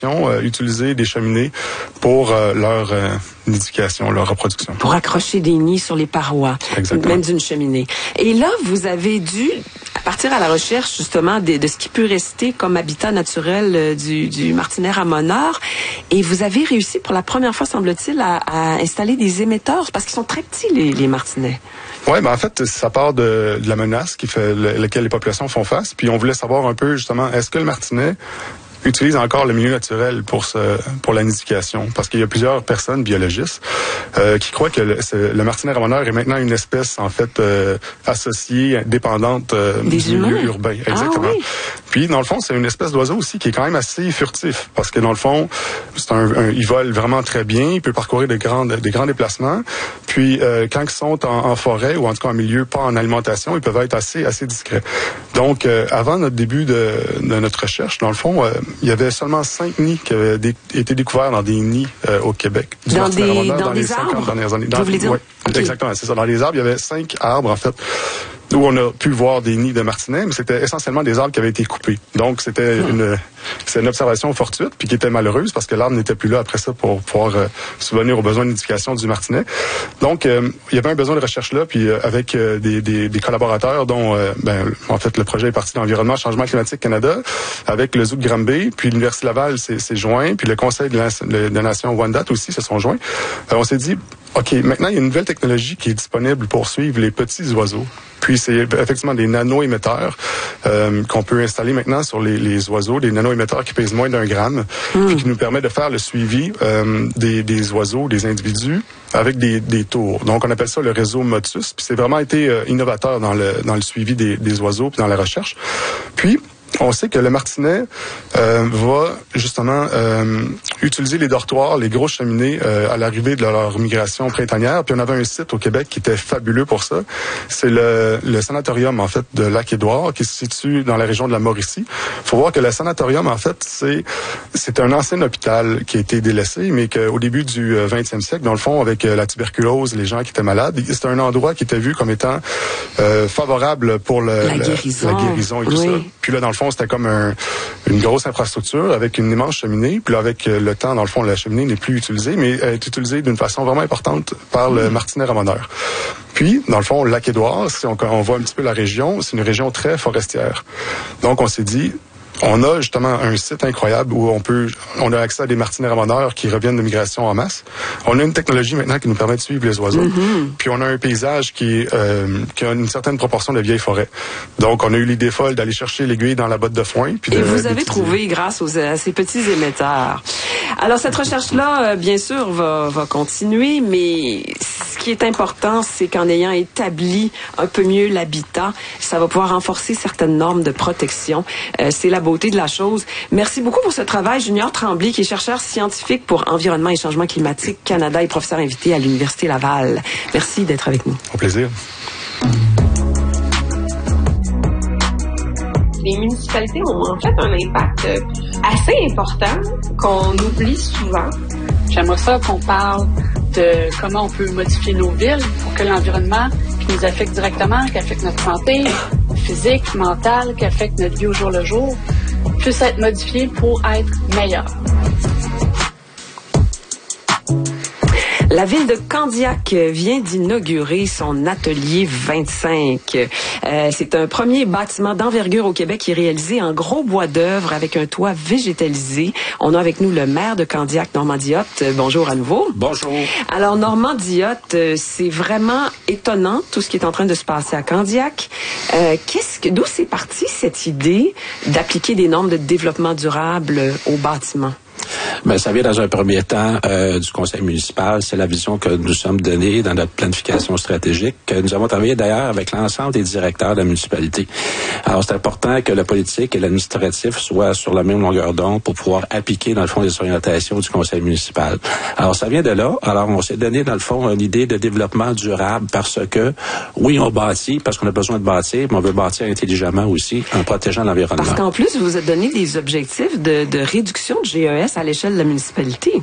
utiliser des cheminées pour leur nidification, leur reproduction. Pour accrocher des nids sur les parois, même d'une cheminée. Et là, vous avez dû partir à la recherche justement de ce qui peut rester comme habitat naturel du martinet ramoneur. Et vous avez réussi pour la première fois, semble-t-il, à installer des émetteurs, parce qu'ils sont très petits, les martinets. Oui, en fait, ça part de la menace laquelle les populations font face. Puis on voulait savoir un peu justement, est-ce que le martinet utilise encore le milieu naturel pour la nidification, parce qu'il y a plusieurs personnes biologistes qui croient que le martinet ramoneur est maintenant une espèce en fait associée, dépendante du milieu urbain. Exactement. Ah, oui. Puis dans le fond, c'est une espèce d'oiseau aussi qui est quand même assez furtif, parce que dans le fond, il vole vraiment très bien, il peut parcourir des grands déplacements. Puis quand ils sont en forêt ou en tout cas en milieu pas en alimentation, ils peuvent être assez discrets. Donc avant notre début de notre recherche, dans le fond, il y avait seulement 5 nids qui avaient été découverts dans des nids au Québec. Dans les 50 arbres? dernières années. Vous voulez dire? Oui, okay. Exactement, c'est ça. Dans les arbres, il y avait 5 arbres, en fait, où on a pu voir des nids de martinets, mais c'était essentiellement des arbres qui avaient été coupés. Donc, c'était une observation fortuite, puis qui était malheureuse, parce que l'arbre n'était plus là après ça pour pouvoir subvenir aux besoins de nidification du martinet. Donc, il y avait un besoin de recherche là, puis avec des collaborateurs dont, en fait, le projet est parti d'Environnement Changement Climatique Canada, avec le Zoo de Granby, puis l'Université Laval s'est joint, puis le Conseil de la Nation Wendat aussi se sont joints. On s'est dit, OK, maintenant, il y a une nouvelle technologie qui est disponible pour suivre les petits oiseaux. Puis, c'est effectivement des nano-émetteurs qu'on peut installer maintenant sur les oiseaux, des nano-émetteurs qui pèsent moins d'1 gramme, puis qui nous permet de faire le suivi des oiseaux, des individus, avec des tours. Donc, on appelle ça le réseau Motus. Puis, c'est vraiment été innovateur dans le suivi des oiseaux, puis dans la recherche. Puis, on sait que le martinet va justement utiliser les dortoirs, les grosses cheminées à l'arrivée de leur migration printanière. Puis on avait un site au Québec qui était fabuleux pour ça. C'est le sanatorium en fait de Lac-Édouard qui se situe dans la région de la Mauricie. Faut voir que le sanatorium en fait c'est un ancien hôpital qui a été délaissé, mais qu'au début du 20e siècle, dans le fond, avec la tuberculose, les gens qui étaient malades, c'était un endroit qui était vu comme étant favorable pour la guérison et tout ça. Puis là, dans le fond, c'était comme une grosse infrastructure avec une immense cheminée. Puis là, avec le temps, dans le fond, la cheminée n'est plus utilisée, mais elle est utilisée d'une façon vraiment importante par le martinet ramoneur. Puis, dans le fond, Lac-Édouard, si on voit un petit peu la région, c'est une région très forestière. Donc, on s'est dit, on a justement un site incroyable où on a accès à des martinets ramoneurs qui reviennent de migration en masse. On a une technologie maintenant qui nous permet de suivre les oiseaux. Puis on a un paysage qui a une certaine proportion de vieilles forêts. Donc on a eu l'idée folle d'aller chercher l'aiguille dans la botte de foin. Puis et vous avez trouvé grâce à ces petits émetteurs. Alors cette recherche-là, bien sûr, va continuer, mais ce qui est important, c'est qu'en ayant établi un peu mieux l'habitat, ça va pouvoir renforcer certaines normes de protection. C'est la beauté de la chose. Merci beaucoup pour ce travail. Junior Tremblay, qui est chercheur scientifique pour Environnement et Changement Climatique Canada et professeur invité à l'Université Laval. Merci d'être avec nous. Au plaisir. Les municipalités ont en fait un impact assez important qu'on oublie souvent. J'aimerais ça qu'on parle de comment on peut modifier nos villes pour que l'environnement qui nous affecte directement, qui affecte notre santé physique, mentale, qui affecte notre vie au jour le jour, puisse être modifié pour être meilleur. La ville de Candiac vient d'inaugurer son atelier 25. C'est un premier bâtiment d'envergure au Québec qui est réalisé en gros bois d'œuvre avec un toit végétalisé. On a avec nous le maire de Candiac, Normand Diotte. Bonjour à nouveau. Bonjour. Alors, Normand Diotte, c'est vraiment étonnant tout ce qui est en train de se passer à Candiac. D'où c'est parti cette idée d'appliquer des normes de développement durable aux bâtiments? Ben, ça vient dans un premier temps du conseil municipal. C'est la vision que nous sommes donnée dans notre planification stratégique. Nous avons travaillé d'ailleurs avec l'ensemble des directeurs de la municipalité. Alors, c'est important que la politique et l'administratif soient sur la même longueur d'onde pour pouvoir appliquer, dans le fond, les orientations du conseil municipal. Alors, ça vient de là. Alors, on s'est donné, dans le fond, une idée de développement durable parce que, oui, on bâtit parce qu'on a besoin de bâtir, mais on veut bâtir intelligemment aussi en protégeant l'environnement. Parce qu'en plus, vous vous êtes donné des objectifs de réduction de GES à l'échelle de la municipalité. Tout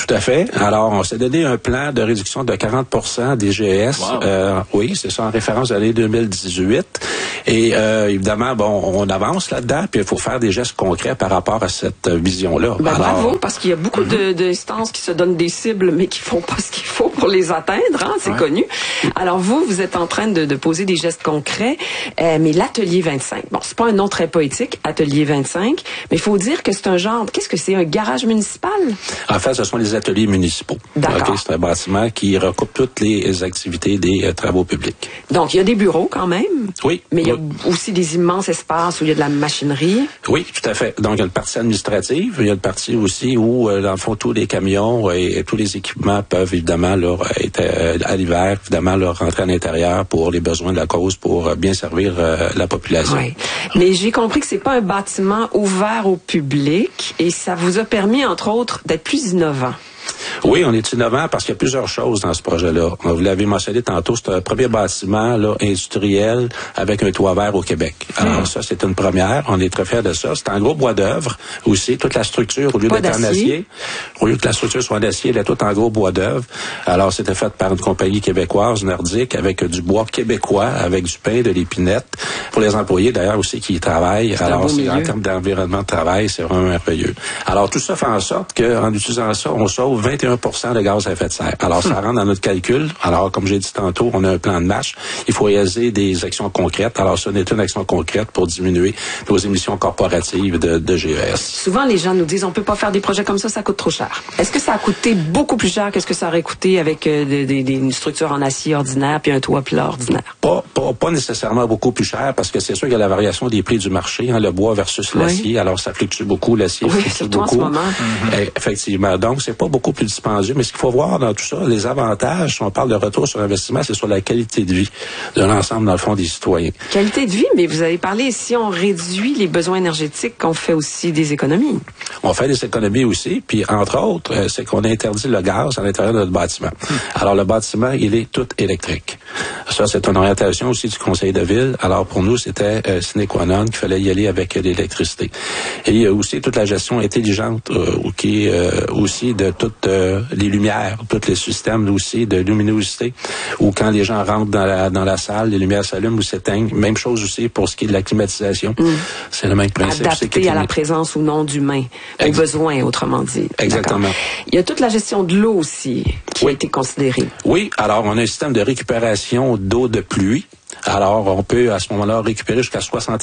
Tout à fait. Alors, on s'est donné un plan de réduction de 40% des GES. Wow. Oui, c'est ça, en référence à l'année 2018. Et évidemment, on avance là-dedans, puis il faut faire des gestes concrets par rapport à cette vision-là. Alors, bravo, parce qu'il y a beaucoup d'instances qui se donnent des cibles, mais qui font pas ce qu'il faut pour les atteindre, hein, c'est connu. Alors vous êtes en train de poser des gestes concrets, mais l'Atelier 25, bon, c'est pas un nom très poétique, Atelier 25, mais il faut dire que c'est un genre, qu'est-ce que c'est, un garage municipal? En fait, ce sont les ateliers municipaux. D'accord. Okay, c'est un bâtiment qui recoupe toutes les activités des travaux publics. Donc, il y a des bureaux quand même. Oui. Mais il y a aussi des immenses espaces où il y a de la machinerie. Oui, tout à fait. Donc, il y a une partie administrative, il y a une partie aussi où, dans le fond, tous les camions et tous les équipements peuvent évidemment être à l'hiver, évidemment, rentrer à l'intérieur pour les besoins de la cause, pour bien servir la population. Oui. Mais j'ai compris que c'est pas un bâtiment ouvert au public et ça vous a permis, entre autres, d'être plus innovant. Oui, on est innovant parce qu'il y a plusieurs choses dans ce projet-là. Vous l'avez mentionné tantôt, c'est un premier bâtiment là, industriel avec un toit vert au Québec. Alors ça, c'est une première. On est très fiers de ça. C'est un gros bois d'œuvre aussi. Toute la structure, au lieu d'être en acier, au lieu que la structure soit en acier, elle est toute en gros bois d'œuvre. Alors, c'était fait par une compagnie québécoise, nordique, avec du bois québécois, avec du pain, de l'épinette. Pour les employés, d'ailleurs, aussi, qui y travaillent. Alors, en termes d'environnement de travail, c'est vraiment merveilleux. Alors, tout ça fait en sorte qu'en utilisant ça, on sauve 21% de gaz à effet de serre. Alors, ça rentre dans notre calcul. Alors, comme j'ai dit tantôt, on a un plan de match. Il faut réaliser des actions concrètes. Alors, ça n'est une action concrète pour diminuer nos émissions corporatives de GES. Souvent, les gens nous disent, on peut pas faire des projets comme ça coûte trop cher. Est-ce que ça a coûté beaucoup plus cher que ce que ça aurait coûté avec une structure en acier ordinaire puis un toit plat ordinaire? Pas nécessairement beaucoup plus cher, parce que c'est sûr qu'il y a la variation des prix du marché, hein, le bois versus l'acier. Alors, ça fluctue beaucoup. L'acier fluctue beaucoup. En ce moment. Effectivement. Donc, c'est pas beaucoup plus dispendieux, mais ce qu'il faut voir dans tout ça, les avantages, si on parle de retour sur investissement, c'est sur la qualité de vie de l'ensemble, dans le fond, des citoyens. Qualité de vie, mais vous avez parlé, si on réduit les besoins énergétiques, on fait aussi des économies. On fait des économies aussi, puis entre autres, c'est qu'on interdit le gaz à l'intérieur de notre bâtiment. Alors, le bâtiment, il est tout électrique. Ça, c'est une orientation aussi du conseil de ville. Alors, pour nous, c'était sine qua non qu'il fallait y aller avec l'électricité. Et il y a aussi toute la gestion intelligente qui est aussi de toutes les lumières, tous les systèmes aussi de luminosité, où quand les gens rentrent dans la salle, les lumières s'allument ou s'éteignent. Même chose aussi pour ce qui est de la climatisation. C'est le même principe. Adapté à la présence ou non d'humains, aux besoins, autrement dit. Exactement. Il y a toute la gestion de l'eau aussi qui a été considérée. Oui, alors on a un système de récupération d'eau de pluie. Alors, on peut, à ce moment-là, récupérer jusqu'à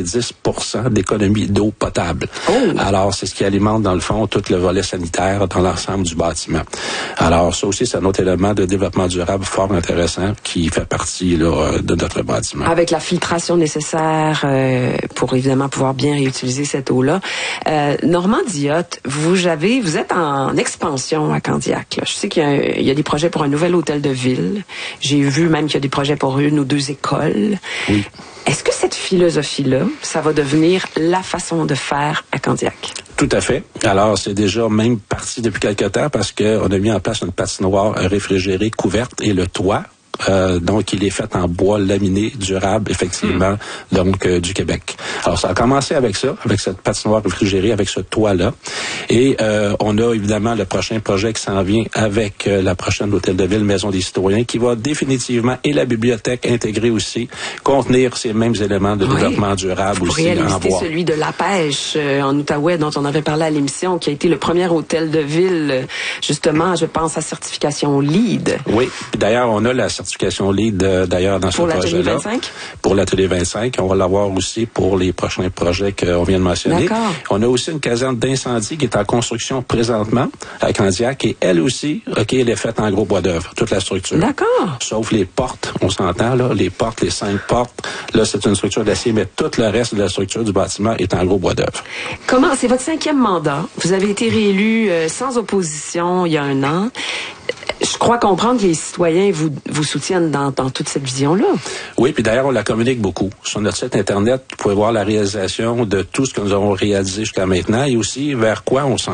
70% d'économie d'eau potable. Alors, c'est ce qui alimente, dans le fond, tout le volet sanitaire dans l'ensemble du bâtiment. Alors, ça aussi, c'est un autre élément de développement durable fort intéressant qui fait partie là, de notre bâtiment. Avec la filtration nécessaire pour, évidemment, pouvoir bien réutiliser cette eau-là. Normand Diotte, vous êtes en expansion à Candiac. Là. Je sais qu'il y a des projets pour un nouvel hôtel de ville. J'ai vu même qu'il y a des projets pour 1 ou 2 écoles. Oui. Est-ce que cette philosophie-là, ça va devenir la façon de faire à Candiac? Tout à fait. Alors, c'est déjà même parti depuis quelque temps parce qu'on a mis en place une patinoire réfrigérée couverte et le toit. Donc, il est fait en bois laminé durable, effectivement, donc du Québec. Alors, ça a commencé avec ça, avec cette patinoire réfrigérée, avec ce toit-là. Et on a évidemment le prochain projet qui s'en vient avec la prochaine hôtel de ville, Maison des citoyens, qui va définitivement, et la bibliothèque intégrée aussi, contenir ces mêmes éléments de développement durable aussi en bois. Celui de la pêche en Outaouais, dont on avait parlé à l'émission, qui a été le premier hôtel de ville, justement, je pense, à certification LEED. Oui. D'ailleurs, on a la certification LEED d'ailleurs dans ce projet-là. Pour l'Atelier 25? Pour l'Atelier 25. On va l'avoir aussi pour les prochains projets qu'on vient de mentionner. D'accord. On a aussi une caserne d'incendie qui est en construction présentement à Candiac et elle aussi, elle est faite en gros bois d'œuvre, toute la structure. D'accord. Sauf les portes, on s'entend là, les portes, les 5 portes. Là, c'est une structure d'acier, mais tout le reste de la structure du bâtiment est en gros bois d'œuvre. Comment? C'est votre 5e mandat. Vous avez été réélu sans opposition il y a 1 an. Je crois comprendre que les citoyens vous soutiennent dans toute cette vision-là. Oui, puis d'ailleurs, on la communique beaucoup. Sur notre site Internet, vous pouvez voir la réalisation de tout ce que nous avons réalisé jusqu'à maintenant et aussi vers quoi on s'en va.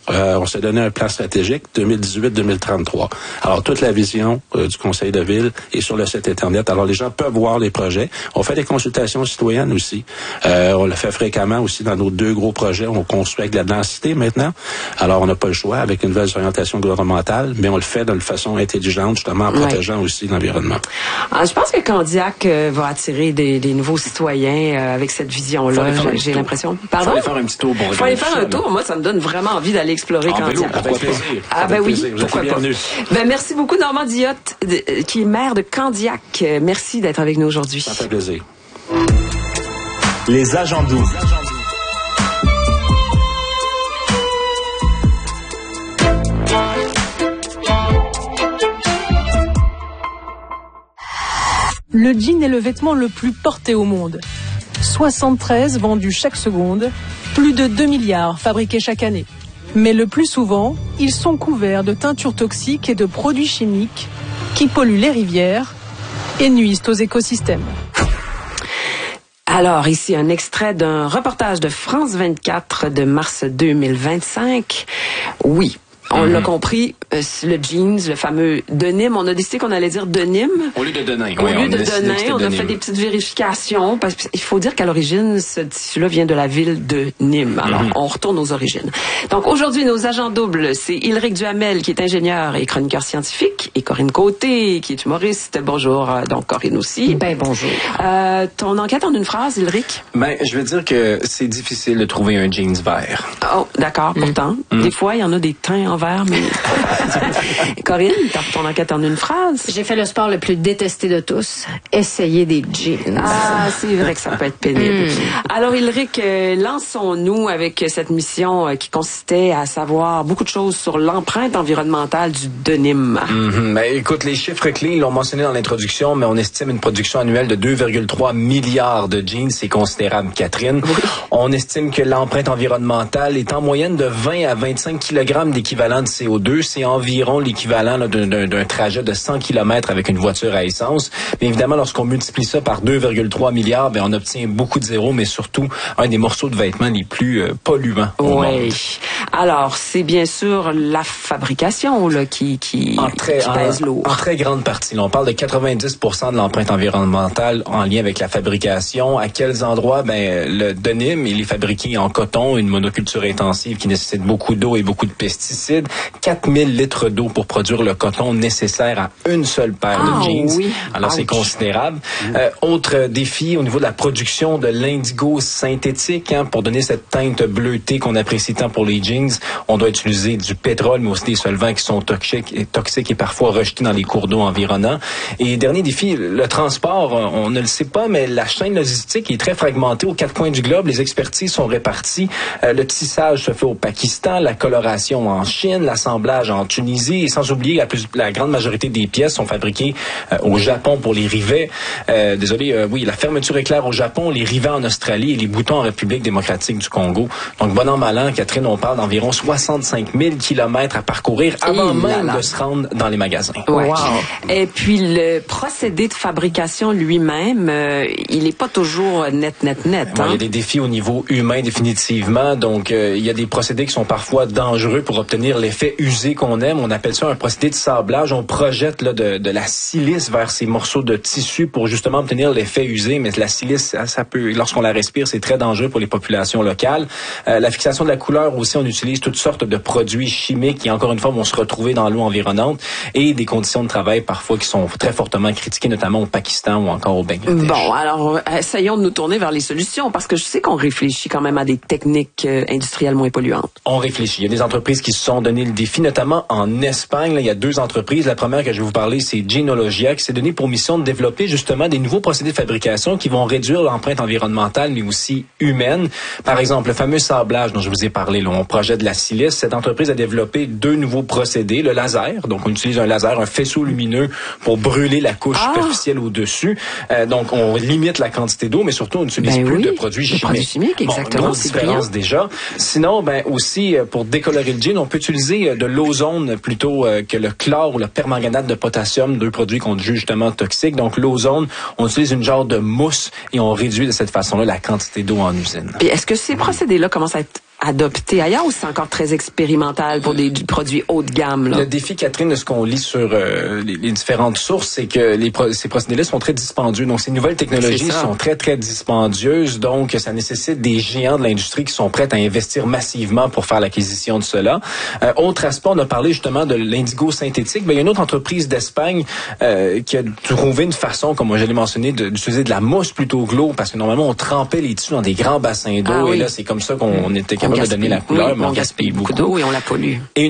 on s'est donné un plan stratégique 2018-2033. Alors, toute la vision du conseil de ville est sur le site Internet. Alors, les gens peuvent voir les projets. On fait des consultations citoyennes aussi. On le fait fréquemment aussi dans nos 2 gros projets. On construit avec de la densité maintenant. Alors, on n'a pas le choix avec une nouvelle orientation gouvernementale, mais on le fait de façon intelligente, justement, en protégeant aussi l'environnement. Je pense que Candiac va attirer des nouveaux citoyens avec cette vision-là, j'ai l'impression. Pardon? Faut aller faire un petit tour. Faut aller faire un tour. Moi, ça me donne vraiment envie d'aller explorer Candiac. Avec plaisir. Ah ben oui, pourquoi pas. Merci beaucoup, Normand Diotte, qui est maire de Candiac. Merci d'être avec nous aujourd'hui. Ça fait plaisir. Les agents doux. Le jean est le vêtement le plus porté au monde. 73 vendus chaque seconde, plus de 2 milliards fabriqués chaque année. Mais le plus souvent, ils sont couverts de teintures toxiques et de produits chimiques qui polluent les rivières et nuisent aux écosystèmes. Alors, ici, un extrait d'un reportage de France 24 de mars 2025. Oui. On l'a compris, le jeans, le fameux denim, on a décidé qu'on allait dire denim. Au lieu de denim. Au lieu de denim, on a fait des petites vérifications. Parce qu'il faut dire qu'à l'origine, ce tissu-là vient de la ville de Nîmes. Alors, on retourne aux origines. Donc, aujourd'hui, nos agents doubles, c'est Ilric Duhamel, qui est ingénieur et chroniqueur scientifique, et Corinne Côté, qui est humoriste. Bonjour, donc Corinne aussi. Ben, bonjour. Ton enquête en une phrase, Ilric? Ben, je veux dire que c'est difficile de trouver un jeans vert. Oh, d'accord, pourtant. Des fois, il y en a des teints en vert, mais... Corinne, ton enquête en une phrase? J'ai fait le sport le plus détesté de tous, essayer des jeans. Ah, c'est vrai que ça peut être pénible. Alors, Ilric, lançons-nous avec cette mission qui consistait à savoir beaucoup de choses sur l'empreinte environnementale du denim. Ben, écoute, les chiffres clés, ils l'ont mentionné dans l'introduction, mais on estime une production annuelle de 2,3 milliards de jeans. C'est considérable, Catherine. Oui. On estime que l'empreinte environnementale est en moyenne de 20 à 25 kg d'équivalent de CO2. C'est environ l'équivalent d'un trajet de 100 km avec une voiture à essence. Mais évidemment, lorsqu'on multiplie ça par 2,3 milliards, ben, on obtient beaucoup de zéros, mais surtout un des morceaux de vêtements les plus polluants au monde. Alors, c'est bien sûr la fabrication là, qui pèse lourd. En très grande partie. Là, on parle de 90% de l'empreinte environnementale en lien avec la fabrication. À quels endroits? Ben, le denim, il est fabriqué en coton, une monoculture intensive qui nécessite beaucoup d'eau et beaucoup de pesticides. 4000 litres d'eau pour produire le coton nécessaire à une seule paire de jeans. Oui. Alors, c'est considérable. Autre défi au niveau de la production de l'indigo synthétique, pour donner cette teinte bleutée qu'on apprécie tant pour les jeans, on doit utiliser du pétrole, mais aussi des solvants qui sont toxiques et parfois rejetés dans les cours d'eau environnants. Et dernier défi, le transport, on ne le sait pas, mais la chaîne logistique est très fragmentée aux 4 coins du globe. Les expertises sont réparties. Le tissage se fait au Pakistan, la coloration en Chine, l'assemblage en Tunisie, et sans oublier la grande majorité des pièces sont fabriquées au Japon pour les rivets. La fermeture éclair au Japon, les rivets en Australie et les boutons en République démocratique du Congo. Donc, bon an, mal an, Catherine, on parle d'environ 65 000 kilomètres à parcours avant même de se rendre dans les magasins. Ouais. Wow. Et puis, le procédé de fabrication lui-même, il n'est pas toujours net. Il y a des défis au niveau humain, définitivement. Donc, il y a des procédés qui sont parfois dangereux pour obtenir l'effet usé qu'on aime. On appelle ça un procédé de sablage. On projette là, de la silice vers ces morceaux de tissu pour justement obtenir l'effet usé. Mais la silice, ça peut, lorsqu'on la respire, c'est très dangereux pour les populations locales. La fixation de la couleur aussi, on utilise toutes sortes de produits chimiques qui, encore une fois, vont se retrouver dans l'eau environnante et des conditions de travail parfois qui sont très fortement critiquées, notamment au Pakistan ou encore au Bangladesh. Bon, alors, essayons de nous tourner vers les solutions parce que je sais qu'on réfléchit quand même à des techniques industrielles moins polluantes. On réfléchit. Il y a des entreprises qui se sont donné le défi, notamment en Espagne. Là, il y a 2 entreprises. La première que je vais vous parler, c'est Genealogia, qui s'est donné pour mission de développer justement des nouveaux procédés de fabrication qui vont réduire l'empreinte environnementale, mais aussi humaine. Par exemple, le fameux sablage dont je vous ai parlé, là, on projette de la silice. Cette entreprise a développé 2 nouveaux procédés. Le laser, donc on utilise un laser, un faisceau lumineux pour brûler la couche superficielle au-dessus. Donc, on limite la quantité d'eau, mais surtout, on n'utilise plus de produits chimiques. Produits chimiques, exactement. Grosse différence déjà. Sinon, aussi, pour décolorer le jean, on peut utiliser de l'ozone plutôt que le chlore ou le permanganate de potassium, 2 produits qu'on juge justement toxiques. Donc, l'ozone, on utilise une genre de mousse et on réduit de cette façon-là la quantité d'eau en usine. Et est-ce que ces procédés-là commencent à être adopté ailleurs ou c'est encore très expérimental pour des produits haut de gamme? Là? Le défi, Catherine, de ce qu'on lit sur les différentes sources, c'est que ces procédés-là sont très dispendieux. Donc, ces nouvelles technologies sont très, très dispendieuses. Donc, ça nécessite des géants de l'industrie qui sont prêts à investir massivement pour faire l'acquisition de cela. Autre aspect, on a parlé justement de l'indigo synthétique. Il y a une autre entreprise d'Espagne qui a trouvé une façon, comme je l'ai mentionné, d'utiliser de la mousse plutôt que l'eau, parce que normalement, on trempait les tissus dans des grands bassins d'eau. Et là, c'est comme ça qu'on était capable de donner la couleur, mais on gaspille beaucoup d'eau et on la pollue. Et